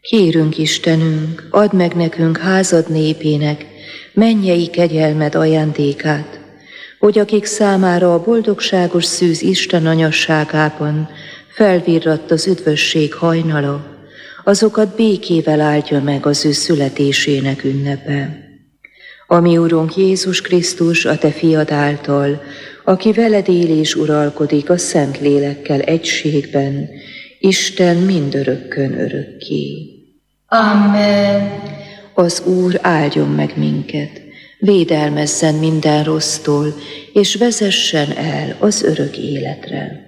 Kérünk, Istenünk, add meg nekünk házad népének mennyei kegyelmed ajándékát, hogy akik számára a boldogságos szűz Isten anyasságában felvirradt az üdvösség hajnala, azokat békével áldja meg az ő születésének ünnepe. A mi Urunk Jézus Krisztus, a Te fiad által, aki veled él és uralkodik a Szent Lélekkel egységben, Isten mindörökkön örökké. Amen. Az Úr áldjon meg minket, védelmezzen minden rossztól, és vezessen el az örök életre.